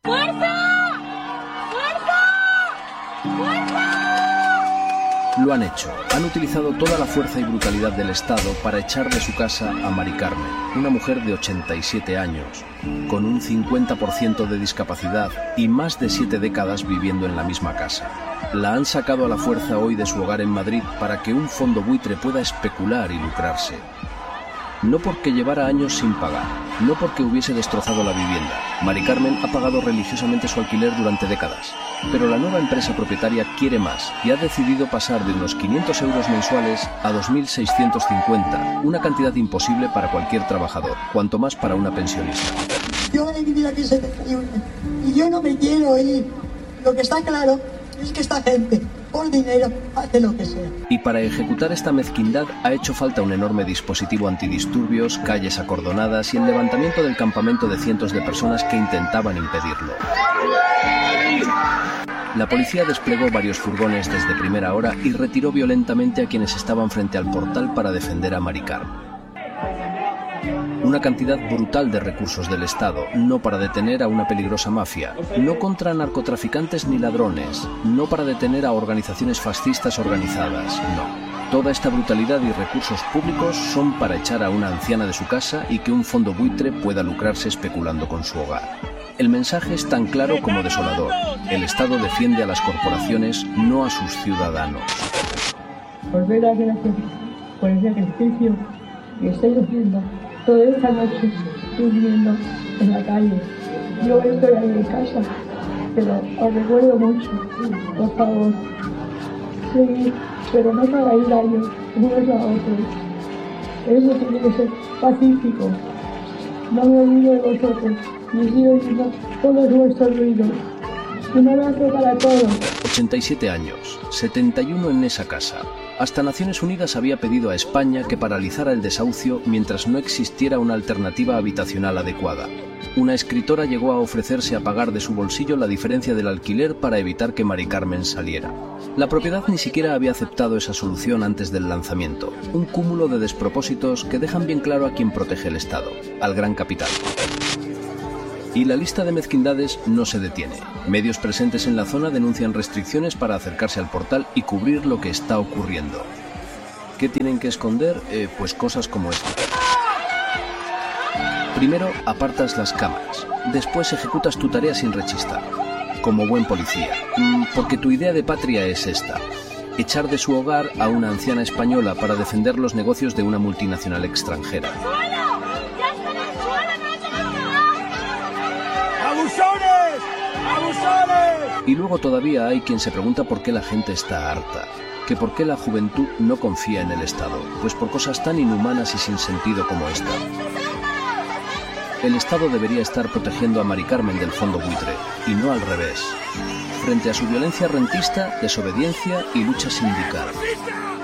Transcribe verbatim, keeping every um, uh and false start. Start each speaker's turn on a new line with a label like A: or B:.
A: ¡Fuerza! ¡Fuerza! ¡Fuerza!
B: Lo han hecho. Han utilizado toda la fuerza y brutalidad del Estado para echar de su casa a Mari Carmen, una mujer de ochenta y siete años, con un cincuenta por ciento de discapacidad y más de siete décadas viviendo en la misma casa. La han sacado a la fuerza hoy de su hogar en Madrid para que un fondo buitre pueda especular y lucrarse. No porque llevara años sin pagar, no porque hubiese destrozado la vivienda. Mari Carmen ha pagado religiosamente su alquiler durante décadas, pero la nueva empresa propietaria quiere más y ha decidido pasar de unos quinientos euros mensuales a dos mil seiscientos cincuenta, una cantidad imposible para cualquier trabajador, cuanto más para una pensionista.
C: Yo he vivido aquí setenta y uno y yo no me quiero ir. Lo que está claro es que esta gente, por dinero, hace lo que sea.
B: Y para ejecutar esta mezquindad ha hecho falta un enorme dispositivo antidisturbios, calles acordonadas y el levantamiento del campamento de cientos de personas que intentaban impedirlo. La policía desplegó varios furgones desde primera hora y retiró violentamente a quienes estaban frente al portal para defender a Mari Carmen. Una cantidad brutal de recursos del Estado, no para detener a una peligrosa mafia, no contra narcotraficantes ni ladrones, no para detener a organizaciones fascistas organizadas, no. Toda esta brutalidad y recursos públicos son para echar a una anciana de su casa y que un fondo buitre pueda lucrarse especulando con su hogar. El mensaje es tan claro como desolador. El Estado defiende a las corporaciones, no a sus ciudadanos.
D: Por ver a gracias por ese ejercicio que estoy haciendo toda esta noche durmiendo en la calle. Yo estoy ahí en casa, pero os recuerdo mucho, por favor, seguid, pero no para ir daño unos a otros. Eso tiene que ser pacífico. No me olvido de vosotros, y sigo oyendo todos vuestros ruidos. Un abrazo para todos.
B: ochenta y siete años, setenta y uno en esa casa. Hasta Naciones Unidas había pedido a España que paralizara el desahucio mientras no existiera una alternativa habitacional adecuada. Una escritora llegó a ofrecerse a pagar de su bolsillo la diferencia del alquiler para evitar que Mari Carmen saliera. La propiedad ni siquiera había aceptado esa solución antes del lanzamiento. Un cúmulo de despropósitos que dejan bien claro a quien protege el Estado, al gran capital. Y la lista de mezquindades no se detiene. Medios presentes en la zona denuncian restricciones para acercarse al portal y cubrir lo que está ocurriendo. ¿Qué tienen que esconder? Eh, pues cosas como esta. Primero, apartas las cámaras. Después ejecutas tu tarea sin rechistar. Como buen policía. Porque tu idea de patria es esta. Echar de su hogar a una anciana española para defender los negocios de una multinacional extranjera.
A: ¡Abusones! ¡Abusones!
B: Y luego todavía hay quien se pregunta por qué la gente está harta, que por qué la juventud no confía en el Estado, pues por cosas tan inhumanas y sin sentido como esta. El Estado debería estar protegiendo a Mari Carmen del fondo buitre, y no al revés, frente a su violencia rentista, desobediencia y lucha sindical.